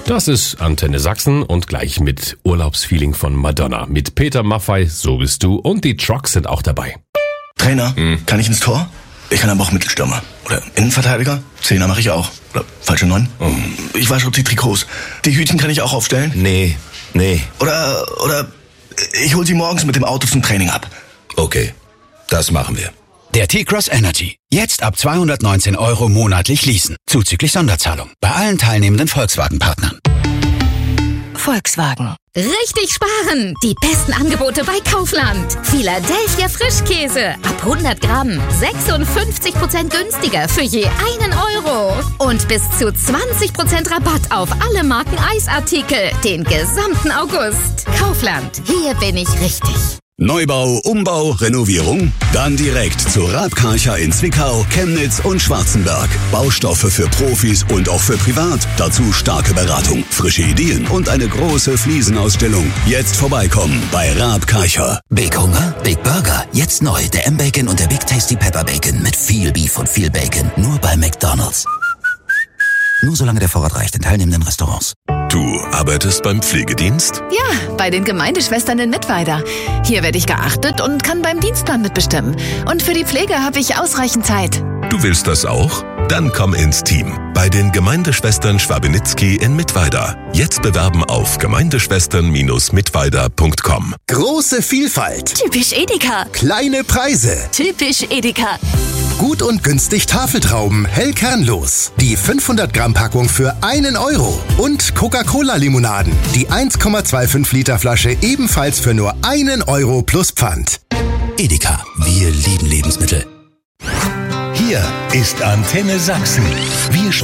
Das ist Antenne Sachsen und gleich mit Urlaubsfeeling von Madonna. Mit Peter Maffay, So bist du, und die Trucks sind auch dabei. Trainer, kann ich ins Tor? Ich kann aber auch Mittelstürmer. Oder Innenverteidiger? Zehner mache ich auch. Oder falsche 9? Ich wasche die Trikots. Die Hütchen kann ich auch aufstellen? Nee. Oder ich hol sie morgens mit dem Auto zum Training ab. Okay, das machen wir. Der T-Cross Energy. Jetzt ab 219 € monatlich leasen. Zuzüglich Sonderzahlung. Bei allen teilnehmenden Volkswagen-Partnern. Volkswagen. Richtig sparen! Die besten Angebote bei Kaufland. Philadelphia Frischkäse. Ab 100 Gramm. 56% günstiger für je 1 €. Und bis zu 20% Rabatt auf alle Marken Eisartikel. Den gesamten August. Kaufland. Hier bin ich richtig. Neubau, Umbau, Renovierung? Dann direkt zu Raab Karcher in Zwickau, Chemnitz und Schwarzenberg. Baustoffe für Profis und auch für privat. Dazu starke Beratung, frische Ideen und eine große Fliesenausstellung. Jetzt vorbeikommen bei Raab Karcher. Big Hunger? Big Burger. Jetzt neu. Der M-Bacon und der Big Tasty Pepper Bacon mit viel Beef und viel Bacon. Nur bei McDonald's. Nur solange der Vorrat reicht in teilnehmenden Restaurants. Du arbeitest beim Pflegedienst? Ja, bei den Gemeindeschwestern in Mittweida. Hier werde ich geachtet und kann beim Dienstplan mitbestimmen. Und für die Pflege habe ich ausreichend Zeit. Du willst das auch? Dann komm ins Team. Bei den Gemeindeschwestern Schwabenitzky in Mittweida. Jetzt bewerben auf gemeindeschwestern-mittweida.com. Große Vielfalt. Typisch Edeka. Kleine Preise. Typisch Edeka. Gut und günstig Tafeltrauben, hell kernlos. Die 500 Gramm Packung für 1 €. Und Coca-Cola-Limonaden. Die 1,25 Liter Flasche ebenfalls für nur 1 € plus Pfand. Edeka. Wir lieben Lebensmittel. Hier ist Antenne Sachsen. Wir